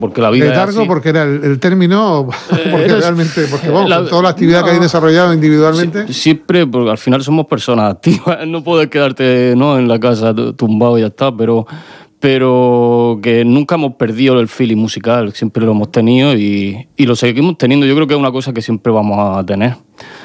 porque la vida ¿Letargo es así. porque era el término? Porque realmente, porque con toda la actividad que hay desarrollado individualmente. Siempre, porque al final somos personas activas, no puedes quedarte en la casa tumbado y ya está, pero que nunca hemos perdido el feeling musical, siempre lo hemos tenido y lo seguimos teniendo. Yo creo que es una cosa que siempre vamos a tener.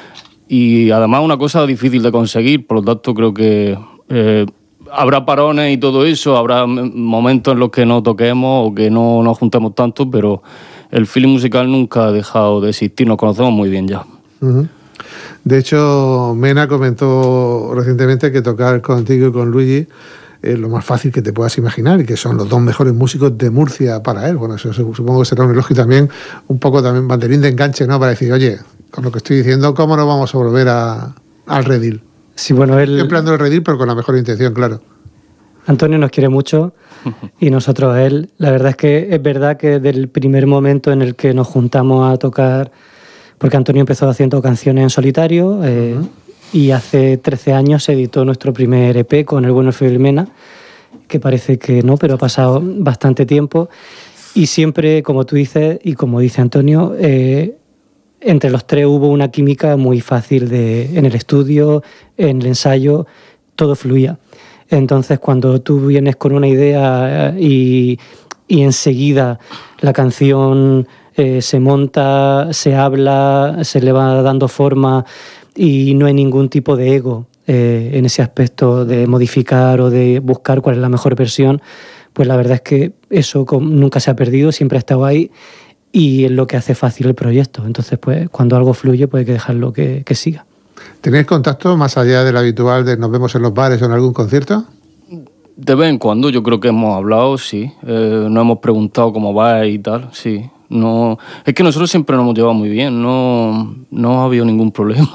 Y además una cosa difícil de conseguir, por lo tanto creo que habrá parones y todo eso, habrá momentos en los que no toquemos o que no nos juntemos tanto, pero el feeling musical nunca ha dejado de existir, nos conocemos muy bien ya. Uh-huh. De hecho, Mena comentó recientemente que tocar contigo y con Luigi es lo más fácil que te puedas imaginar y que son los dos mejores músicos de Murcia para él. Bueno, eso supongo que será un elogio también, un poco también banderín de enganche, ¿no? Para decir, oye, con lo que estoy diciendo, ¿cómo no vamos a volver al redil? Sí, bueno, él... Empleando el redil, pero con la mejor intención, claro. Antonio nos quiere mucho y nosotros a él. La verdad es verdad que desde el primer momento en el que nos juntamos a tocar, porque Antonio empezó haciendo canciones en solitario y hace 13 años se editó nuestro primer EP con El bueno, el feo y el Mena, que parece que no, pero ha pasado bastante tiempo. Y siempre, como tú dices y como dice Antonio, entre los tres hubo una química muy fácil en el estudio, en el ensayo, todo fluía. Entonces, cuando tú vienes con una idea y enseguida la canción se monta, se habla, se le va dando forma y no hay ningún tipo de ego en ese aspecto de modificar o de buscar cuál es la mejor versión, pues la verdad es que eso nunca se ha perdido, siempre ha estado ahí. Y es lo que hace fácil el proyecto. Entonces, pues, cuando algo fluye, pues hay que dejarlo que siga. ¿Tenéis contacto más allá del habitual de nos vemos en los bares o en algún concierto? De vez en cuando, yo creo que hemos hablado, sí. Nos hemos preguntado cómo va y tal, sí. No, es que nosotros siempre nos hemos llevado muy bien, no ha habido ningún problema.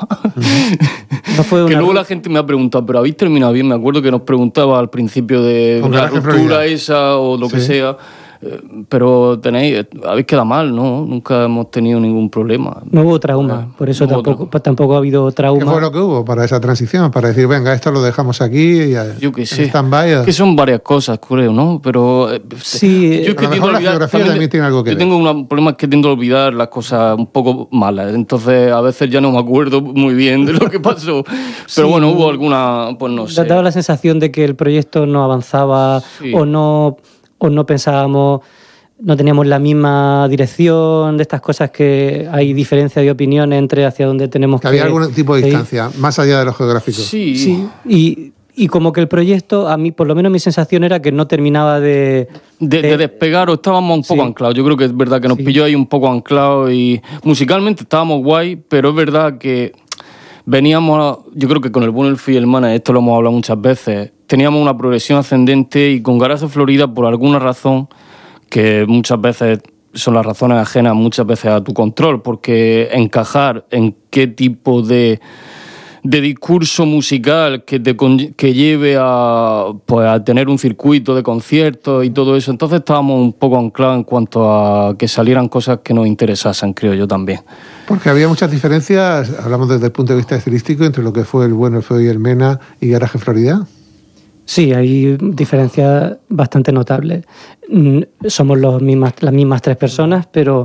No fue que luego la gente me ha preguntado, ¿pero habéis terminado bien? Me acuerdo que nos preguntaba al principio de la ruptura esa o lo que sea. Pero habéis quedado mal, ¿no? Nunca hemos tenido ningún problema. No hubo trauma, por eso tampoco ha habido trauma. ¿Qué fue lo que hubo para esa transición? Para decir, venga, esto lo dejamos aquí y yo qué sé. Stand-by. Que son varias cosas, creo, ¿no? Pero sí, yo a lo mejor la geografía también tiene algo que ver. Yo tengo un problema que tiendo a olvidar las cosas un poco malas, entonces a veces ya no me acuerdo muy bien de lo que pasó. Pero bueno, hubo alguna, pues no sé. Daba la sensación de que el proyecto no avanzaba o no pensábamos, no teníamos la misma dirección, de estas cosas que hay diferencia de opiniones entre hacia dónde tenemos que... Había algún tipo de distancia, más allá de lo geográfico. Sí. Y como que el proyecto, a mí, por lo menos mi sensación era que no terminaba de despegar o estábamos un poco anclados. Yo creo que es verdad que nos pilló ahí un poco anclados y musicalmente estábamos guay, pero es verdad que veníamos, yo creo que con el bueno, el feo y el Mena, esto lo hemos hablado muchas veces, teníamos una progresión ascendente y con Garaje Florida, por alguna razón, que muchas veces son las razones ajenas muchas veces a tu control, porque encajar en qué tipo de discurso musical que lleve a tener un circuito de conciertos y todo eso, entonces estábamos un poco anclados en cuanto a que salieran cosas que nos interesasen, creo yo también. Porque había muchas diferencias, hablamos desde el punto de vista estilístico, entre lo que fue el bueno, el feo y el Mena y Garaje Florida. Sí, hay diferencias bastante notables. Somos las mismas tres personas, pero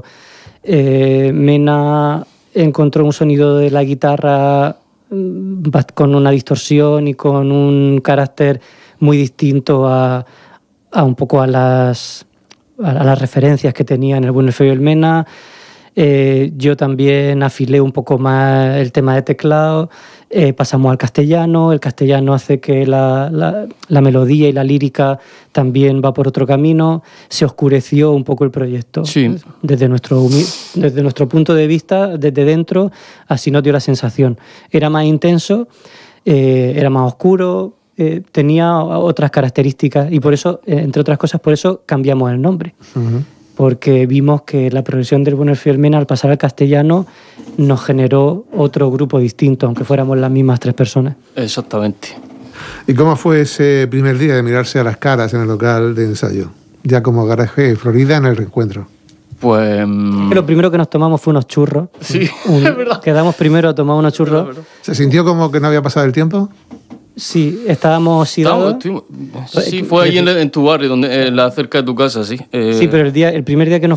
Mena encontró un sonido de la guitarra con una distorsión y con un carácter muy distinto a un poco a las referencias que tenía en el bueno, el feo y el Mena. Yo también afilé un poco más el tema de teclado, pasamos al castellano, el castellano hace que la melodía y la lírica también va por otro camino, se oscureció un poco el proyecto. Sí. Desde nuestro punto de vista, desde dentro, así nos dio la sensación. Era más intenso, era más oscuro, tenía otras características y por eso, entre otras cosas, por eso cambiamos el nombre. Uh-huh. Porque vimos que la progresión del bueno, el feo y el Mena al pasar al castellano nos generó otro grupo distinto, aunque fuéramos las mismas tres personas. Exactamente. ¿Y cómo fue ese primer día de mirarse a las caras en el local de ensayo? Ya como Garaje Florida en el reencuentro. Pues... Lo primero que nos tomamos fue unos churros. Sí, es verdad. Quedamos primero a tomar unos churros. ¿Se sintió como que no había pasado el tiempo? Sí, estábamos oxidados. Sí, fue ahí en tu barrio, donde, cerca de tu casa, sí. Sí, pero el primer día que nos